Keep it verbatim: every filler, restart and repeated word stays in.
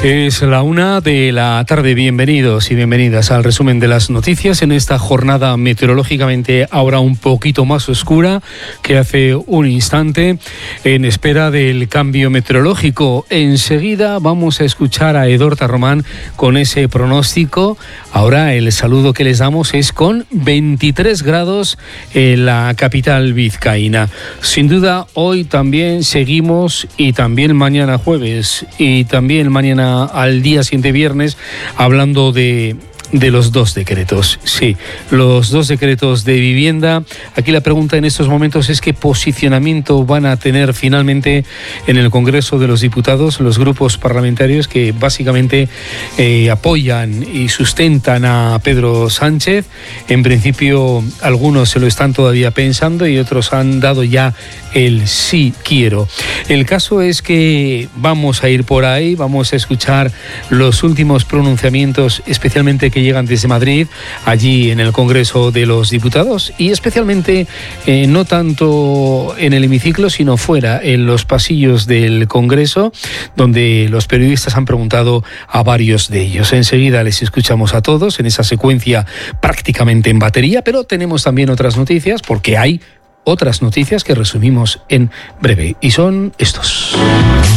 Es la una de la tarde. Bienvenidos y bienvenidas al resumen de las noticias en esta jornada meteorológicamente ahora un poquito más oscura que hace un instante, en espera del cambio meteorológico. Enseguida vamos a escuchar a Edorta Román con ese pronóstico. Ahora el saludo que les damos es con veintitrés grados en la capital vizcaína. Sin duda hoy también seguimos, y también mañana jueves y también mañana al día siguiente viernes, hablando de de los dos decretos. Sí, los dos decretos de vivienda. Aquí la pregunta en estos momentos es qué posicionamiento van a tener finalmente en el Congreso de los Diputados los grupos parlamentarios que básicamente eh, apoyan y sustentan a Pedro Sánchez. En principio algunos se lo están todavía pensando y otros han dado ya el sí quiero. El caso es que vamos a ir por ahí, vamos a escuchar los últimos pronunciamientos, especialmente que llegan desde Madrid, allí en el Congreso de los Diputados, y especialmente eh, no tanto en el hemiciclo, sino fuera, en los pasillos del Congreso, donde los periodistas han preguntado a varios de ellos. Enseguida les escuchamos a todos en esa secuencia prácticamente en batería, pero tenemos también otras noticias, porque hay otras noticias que resumimos en breve, y son estos.